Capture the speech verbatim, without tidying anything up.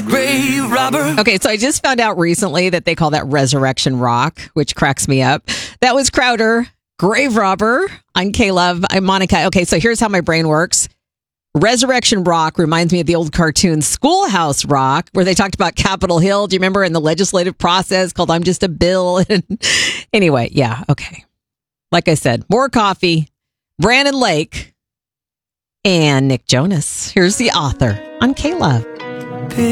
grave robber. Okay, so I just found out recently that they call that Resurrection Rock, which cracks me up. That was Crowder, Grave Robber on K-Love. I'm Monica. Okay, so here's how my brain works. Resurrection Rock reminds me of the old cartoon Schoolhouse Rock, where they talked about Capitol Hill. Do you remember in the legislative process called I'm Just a Bill? Anyway, yeah, okay. Like I said, more coffee, Brandon Lake, and Nick Jonas. Here's the author on K-Love.